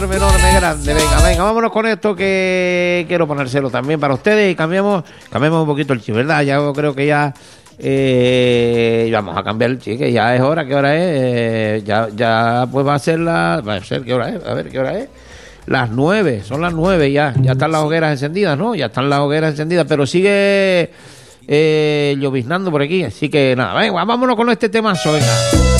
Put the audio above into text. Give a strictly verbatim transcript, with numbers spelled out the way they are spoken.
enorme, grande. Venga, venga, vámonos con esto que quiero ponérselo también para ustedes y cambiamos, cambiamos un poquito el chip, ¿verdad? Ya creo que ya eh, vamos a cambiar el chip, que ya es hora, ¿qué hora es? Eh, ya, ya pues va a ser la, va a ser, ¿qué hora es? A ver, ¿qué hora es? Las nueve, son las nueve ya, ya están las hogueras encendidas, ¿no? Ya están las hogueras encendidas, pero sigue eh, lloviznando por aquí, así que nada, venga, vámonos con este temazo, venga.